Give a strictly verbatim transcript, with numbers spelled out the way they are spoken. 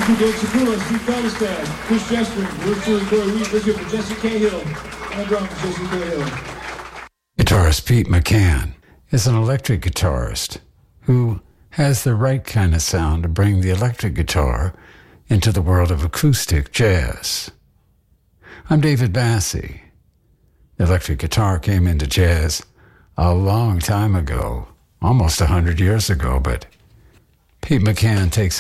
Michael Dave Sakula, Steve Feldestad, Chris Jester, Bruce Stewart, Corey Reed, Bishop, and Jesse Cahill. And drums, Jesse Cahill. Guitarist Pete McCann is an electric guitarist who has the right kind of sound to bring the electric guitar into the world of acoustic jazz. I'm David Bassey. Electric guitar came into jazz a long time ago, almost a hundred years ago, but Pete McCann takes